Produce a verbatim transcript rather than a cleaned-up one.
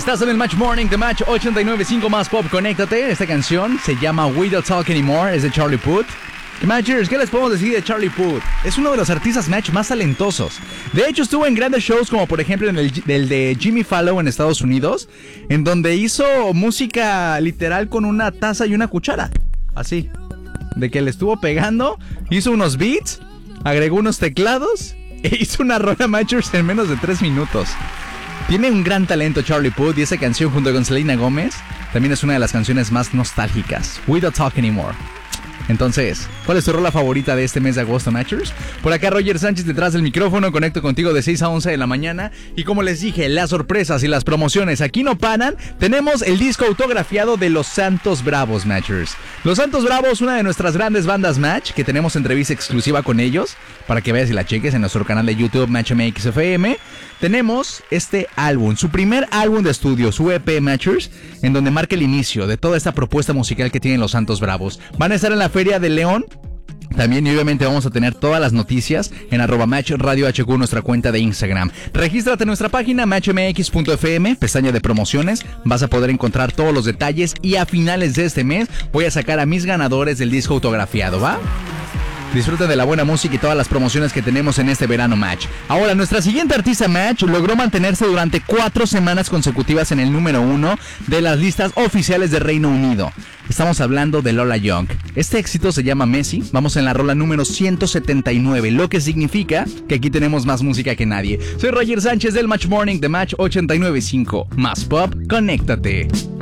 Estás en el Match Morning de Match ochenta y nueve punto cinco más Pop. Conéctate. Esta canción se llama We Don't Talk Anymore. Es de Charlie Puth. Matchers, ¿qué les podemos decir de Charlie Puth? Es uno de los artistas Match más talentosos. De hecho, estuvo en grandes shows como por ejemplo en el, el de Jimmy Fallon en Estados Unidos, en donde hizo música literal con una taza y una cuchara. Así. De que le estuvo pegando, hizo unos beats, agregó unos teclados e hizo una rola Matchers en menos de tres minutos. Tiene un gran talento Charlie Puth y esa canción junto con Selena Gomez también es una de las canciones más nostálgicas. We Don't Talk Anymore. Entonces, ¿cuál es tu rola favorita de este mes de agosto, Matchers? Por acá Roger Sánchez detrás del micrófono, conecto contigo de seis a once de la mañana. Y como les dije, las sorpresas y las promociones aquí no paran. Tenemos el disco autografiado de Los Santos Bravos, Matchers. Los Santos Bravos, una de nuestras grandes bandas Match, que tenemos entrevista exclusiva con ellos, para que veas y la cheques en nuestro canal de YouTube, Match M X F M. Tenemos este álbum, su primer álbum de estudio, su E P Matchers, en donde marca el inicio de toda esta propuesta musical que tienen Los Santos Bravos. Van a estar en la Feria de León. También y obviamente vamos a tener todas las noticias en arroba Match Radio H Q, nuestra cuenta de Instagram. Regístrate en nuestra página match m x punto f m, pestaña de promociones. Vas a poder encontrar todos los detalles y a finales de este mes voy a sacar a mis ganadores del disco autografiado, ¿va? Disfruten de la buena música y todas las promociones que tenemos en este verano Match. Ahora, nuestra siguiente artista Match logró mantenerse durante cuatro semanas consecutivas en el número uno de las listas oficiales de Reino Unido. Estamos hablando de Lola Young. Este éxito se llama Messi. Vamos en la rola número ciento setenta y nueve, lo que significa que aquí tenemos más música que nadie. Soy Roger Sánchez del Match Morning de Match ochenta y nueve punto cinco. Más Pop, conéctate.